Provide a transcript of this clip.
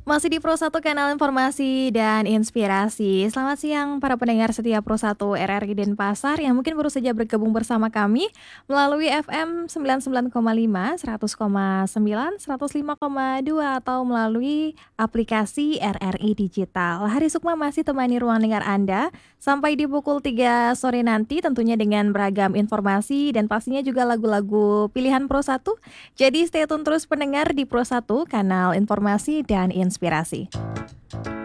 Masih di Pro 1 Kanal Informasi dan Inspirasi. Selamat siang para pendengar setia Pro 1 RRI Denpasar yang mungkin baru saja bergabung bersama kami melalui FM 99,5, 100,9, 105,2 atau melalui aplikasi RRI Digital. Hari Sukma masih temani ruang dengar Anda sampai di pukul 3 sore nanti tentunya dengan beragam informasi dan pastinya juga lagu-lagu pilihan Pro 1. Jadi stay tune terus pendengar di Pro 1 Kanal Informasi dan Inspirasi.